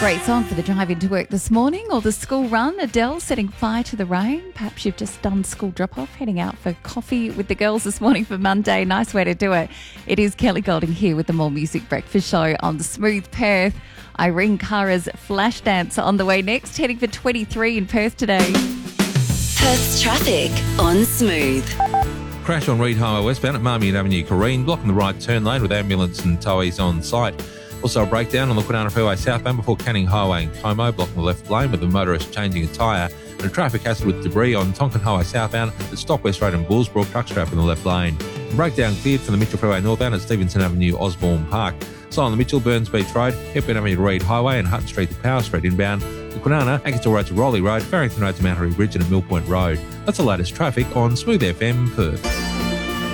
Great song for the drive into work this morning or the school run. Adele setting fire to the rain. Perhaps you've just done school drop-off, heading out for coffee with the girls this morning for Monday. Nice way to do it. It is Kelly Golding here with the More Music Breakfast Show on the Smooth Perth. Irene Cara's Flash Dance on the way next, heading for 23 in Perth today. Perth's traffic on Smooth. Crash on Reed Highway westbound at Marmion Avenue, Corrine, blocking the right turn lane with ambulance and towies on site. Also a breakdown on the Kwinana Freeway southbound before Canning Highway in Como, blocking the left lane with a motorist changing a tyre. And a traffic hazard with debris on Tonkin Highway southbound at Stockwest Road and Bullsbrook, trucks trapped in the left lane. A breakdown cleared from the Mitchell Freeway northbound at Stevenson Avenue, Osborne Park. So on the Mitchell, Burns Beach Road, Hepburn Avenue to Reed Highway and Hutton Street to Power Street inbound. The Kwinana, Anketell Road to Rowley Road, Farrington Road to Mount Harry Bridge and at Mill Point Road. That's the latest traffic on Smooth FM Perth.